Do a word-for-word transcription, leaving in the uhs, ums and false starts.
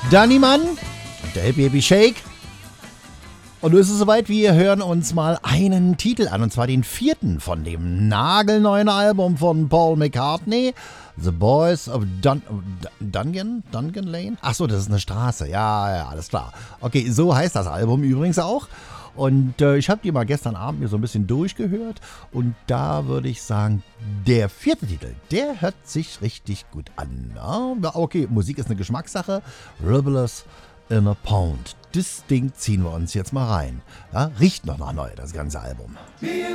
Danny Mann, der Baby Shake. Und nun ist es soweit, wir hören uns mal einen Titel an, und zwar den vierten von dem nagelneuen Album von Paul McCartney, The Boys of Dun- Dungan? Dungan Lane? Achso, das ist eine Straße, ja, ja, alles klar. Okay, so heißt das Album übrigens auch. Und äh, ich habe die mal gestern Abend mir so ein bisschen durchgehört, und da würde ich sagen, der vierte Titel, der hört sich richtig gut an. Ja, okay, Musik ist eine Geschmackssache. Rivers in a Pound. Das Ding ziehen wir uns jetzt mal rein. Ja, riecht noch nach neu, das ganze Album.